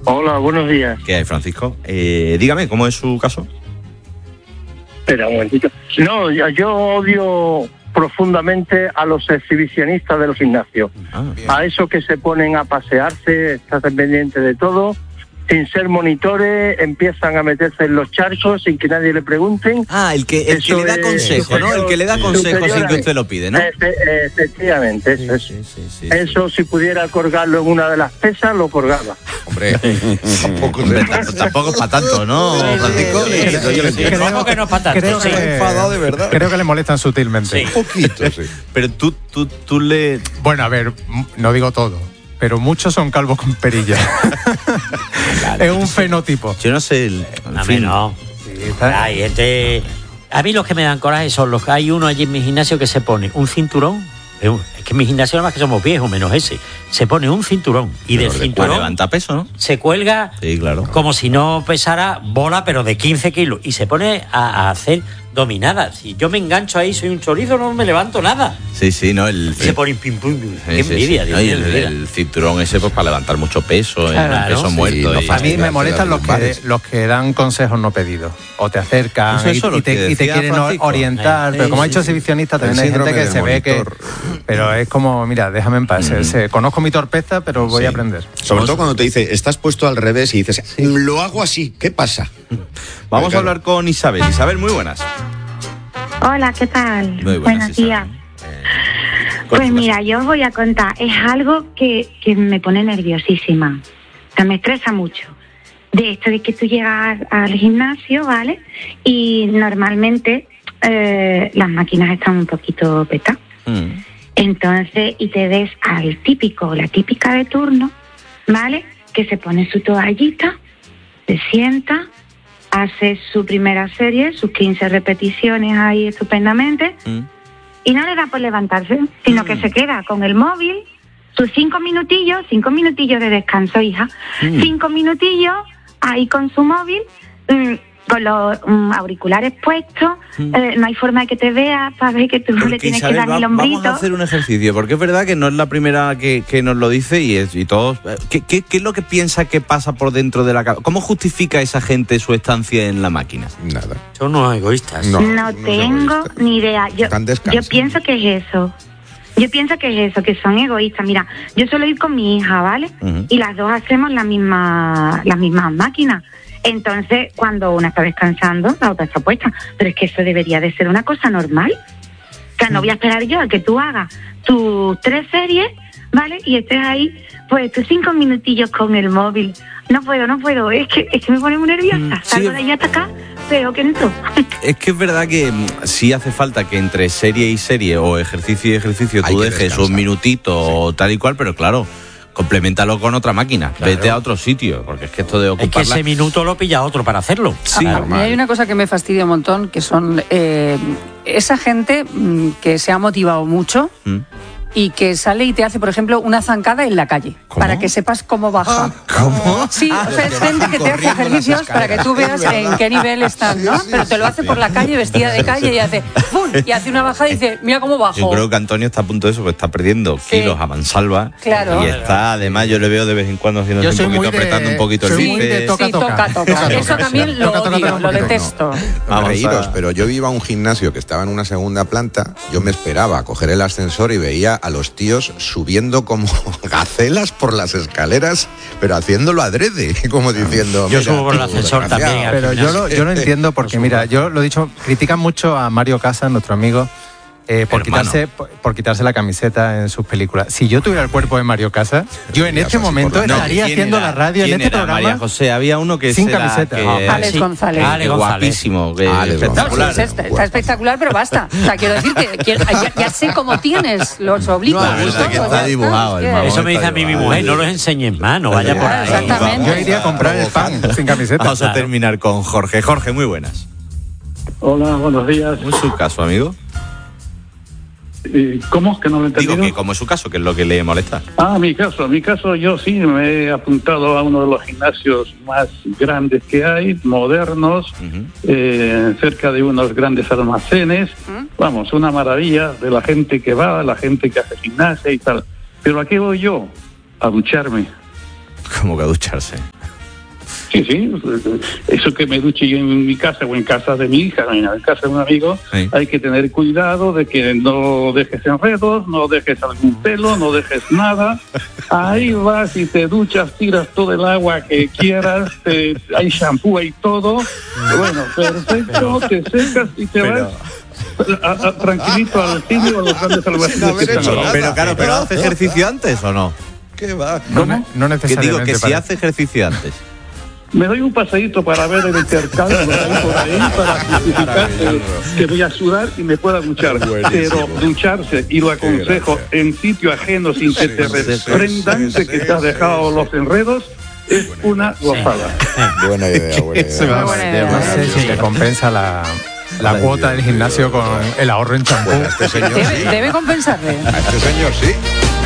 Hola, buenos días. ¿Qué hay, Francisco? Dígame, ¿cómo es su caso? Espera un momentito. No, yo odio profundamente a los exhibicionistas de los gimnasios. A esos que se ponen a pasearse, están pendientes de todo, sin ser monitores, empiezan a meterse en los charcos sin que nadie le pregunten. El que le da consejo, ¿no? El que le da consejo sin que usted lo pide, ¿no? Efectivamente, eso es. Eso, si pudiera colgarlo en una de las pesas, lo colgaba. Hombre, tampoco es para tanto, ¿no, Francisco? ¿Cómo que no es para tanto? Creo que enfadado de verdad. Creo que le molestan sutilmente. Sí. Un poquito, sí. Pero tú le... Bueno, a ver, no digo todo, pero muchos son calvos con perilla. Es un fenotipo. Yo no sé... A mí no. Hay gente... A mí los que me dan coraje son los que hay uno allí en mi gimnasio que se pone un cinturón. Es que en mi gimnasio nada más que somos viejos, menos ese. Se pone un cinturón y del cinturón levanta peso, ¿no? se cuelga como si no pesara bola, pero de 15 kilos. Y se pone a hacer dominadas. Si yo me engancho ahí, soy un chorizo, no me levanto nada. Sí, no, se pone pim pum. Qué envidia, no, y el cinturón ese pues para levantar mucho peso, peso muerto. A mí me molestan los que dan consejos no pedidos. O te acercan y te quieren orientar. Pero como ha dicho exhibicionista, también hay gente que se ve que... Pero es como, mira, déjame en paz. Conozco mi torpeza, pero voy a aprender. Sobre todo cuando te dice, estás puesto al revés y dices, lo hago así, ¿qué pasa? Vamos a hablar con Isabel. Isabel, muy buenas. Hola, ¿qué tal? Muy Buenos días. Pues mira, yo os voy a contar. Es algo que me pone nerviosísima. O sea, me estresa mucho. De esto de que tú llegas al gimnasio, ¿vale? Y normalmente las máquinas están un poquito petadas. Entonces, y te ves al típico, la típica de turno, ¿vale? Que se pone su toallita, se sienta, hace su primera serie, sus 15 repeticiones ahí estupendamente, y no le da por levantarse, sino que se queda con el móvil, sus 5 minutillos de descanso, hija, 5 minutillos ahí con su móvil, con los auriculares puestos, no hay forma de que te veas, sabes que tú le tienes que dar el hombrito. Vamos a hacer un ejercicio, porque es verdad que no es la primera que nos lo dice y todos... ¿Qué es lo que piensa que pasa por dentro de la cabeza? ¿Cómo justifica esa gente su estancia en la máquina? Nada. Son unos egoístas. No tengo ni idea. Yo pienso que es eso. Yo pienso que es eso, que son egoístas. Mira, yo suelo ir con mi hija, ¿vale? Y las dos hacemos las mismas máquinas. Entonces, cuando una está descansando, la otra está puesta. Pero es que eso debería de ser una cosa normal. O sea, no voy a esperar yo a que tú hagas tus 3 series, ¿vale? Y estés ahí, pues, tus 5 minutillos con el móvil. No puedo. Es que me pone muy nerviosa. Salgo de ahí hasta acá, pero que entro. Es que es verdad que sí hace falta que entre serie y serie o ejercicio y ejercicio tú dejes un minutito o tal y cual, pero claro... Complementalo con otra máquina, vete a otro sitio, porque es que esto de ocuparla... Es que ese minuto lo pilla otro para hacerlo. Sí, normal. Hay una cosa que me fastidia un montón, que son esa gente que se ha motivado mucho y que sale y te hace, por ejemplo, una zancada en la calle, para que sepas cómo baja. ¿Cómo? Sí, o sea, es gente que te hace ejercicios para que tú veas en qué nivel están, ¿no? Pero te lo hace por la calle, vestida de calle, y hace ¡pum! Y hace una bajada y dice, mira cómo bajo. Yo creo que Antonio está a punto de eso, porque está perdiendo kilos a mansalva. Claro. Y está, además, yo le veo de vez en cuando haciendo un poquito, apretando un poquito el bíceps. Sí, toca. Eso también lo odio, lo detesto. Vamos a reíros, pero yo iba a un gimnasio que estaba en una segunda planta, yo me esperaba a coger el ascensor y veía a los tíos subiendo como gacelas por las escaleras, pero haciéndolo adrede, como diciendo... Yo subo por el ascensor también. Pero yo lo entiendo porque, mira, yo lo he dicho, critican mucho a Mario Casas, nuestro amigo, por quitarse la camiseta en sus películas. Si yo tuviera el cuerpo de Mario Casas, yo en este momento estaría haciendo la radio en este programa. María José, había uno que sin camiseta. Alex González. Guapísimo. Espectacular. Está espectacular, pero basta. O sea, quiero decir que ya sé cómo tienes los oblicuos. No, verdad que está dibujado. Eso me dice a mí mi mujer, no los enseñes más, no vaya por ahí. Exactamente. Yo iría a comprar el pan sin camiseta. Vamos a terminar con Jorge. Jorge, muy buenas. Hola, buenos días. ¿Cómo es su caso, amigo? ¿Cómo? Que no lo he entendido. Digo que como es su caso, que es lo que le molesta. Mi caso, yo sí me he apuntado a uno de los gimnasios más grandes que hay, modernos, cerca de unos grandes almacenes. Vamos, una maravilla de la gente que va, la gente que hace gimnasia y tal. Pero ¿a qué voy yo? A ducharme. ¿Cómo que a ducharse? Sí, eso que me duche yo en mi casa o en casa de mi hija, en casa de un amigo, hay que tener cuidado de que no dejes enredos, no dejes algún pelo, no dejes nada. Ahí vas y te duchas, tiras todo el agua que quieras, hay shampoo, hay todo. Bueno, perfecto, te secas y te vas tranquilito al cine o a los grandes salvaciones que están ahí. Pero claro, ¿pero hace ejercicio antes o no? ¿Qué va? No necesariamente. Que digo que si hace ejercicio antes. Me doy un paseíto para ver el intercambio por ahí, para justificar que voy a sudar y me pueda duchar. Pero ducharse, y lo aconsejo, en sitio ajeno sin que te desprendan de que te has dejado los enredos, es una gozada. Buena idea, buena idea. No sé si te compensa la cuota del gimnasio con el ahorro en champú. Bueno, a este señor sí. Debe compensarle. A este señor sí.